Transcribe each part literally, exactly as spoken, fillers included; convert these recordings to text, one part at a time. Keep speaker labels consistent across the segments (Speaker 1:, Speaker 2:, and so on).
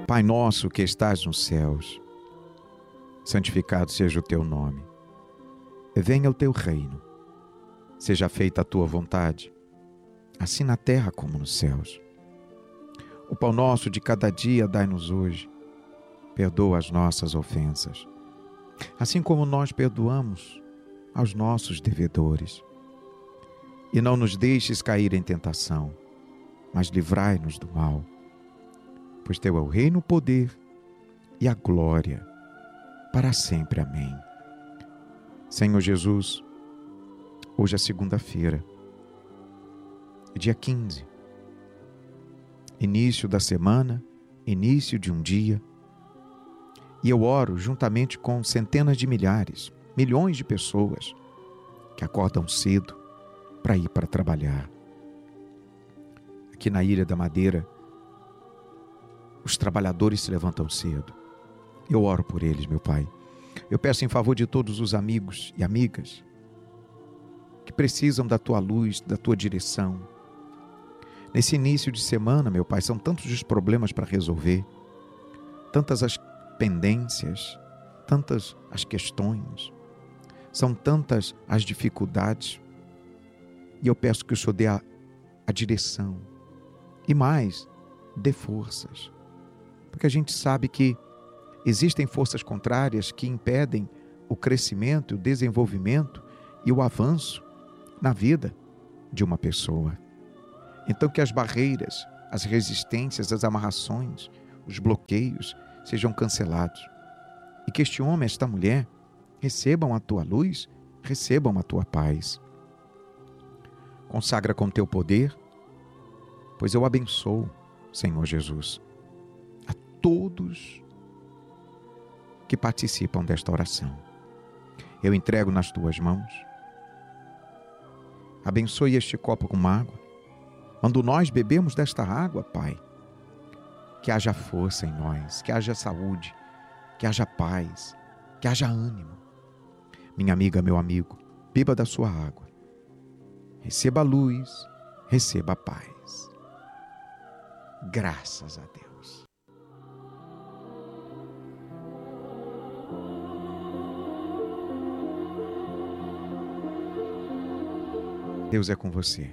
Speaker 1: Pai nosso que estás nos céus, santificado seja o teu nome. Venha o teu reino. Seja feita a tua vontade, assim na terra como nos céus. O pão nosso de cada dia dai-nos hoje. Perdoa as nossas ofensas, assim como nós perdoamos aos nossos devedores. E não nos deixes cair em tentação, mas livrai-nos do mal. Pois teu é o reino, o poder e a glória, para sempre. Amém. Senhor Jesus, hoje é segunda-feira, dia quinze, início da semana, início de um dia, e eu oro juntamente com centenas de milhares, milhões de pessoas que acordam cedo para ir para trabalhar. Aqui na Ilha da Madeira, os trabalhadores se levantam cedo. Eu oro por eles, meu Pai. Eu peço em favor de todos os amigos e amigas que precisam da Tua luz, da Tua direção. Nesse início de semana, meu Pai, são tantos os problemas para resolver, tantas as pendências, tantas as questões, são tantas as dificuldades. E eu peço que o Senhor dê a, a direção e mais, dê forças. Porque a gente sabe que existem forças contrárias que impedem o crescimento, o desenvolvimento e o avanço na vida de uma pessoa. Então que as barreiras, as resistências, as amarrações, os bloqueios sejam cancelados. E que este homem, esta mulher, recebam a tua luz, recebam a tua paz. Consagra com teu poder, pois eu abençoo, Senhor Jesus, a todos que participam desta oração. Eu entrego nas tuas mãos. Abençoe este copo com água. Quando nós bebemos desta água, Pai, que haja força em nós, que haja saúde, que haja paz, que haja ânimo. Minha amiga, meu amigo, beba da sua água. Receba a luz, receba a paz. Graças a Deus. Deus é com você.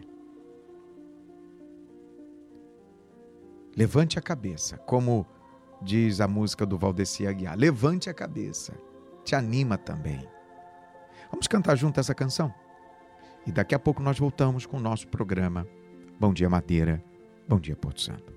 Speaker 1: Levante a cabeça, como diz a música do Valdeci Aguiar. Levante a cabeça, te anima também. Vamos cantar junto essa canção? E daqui a pouco nós voltamos com o nosso programa Bom Dia Madeira, Bom Dia Porto Santo.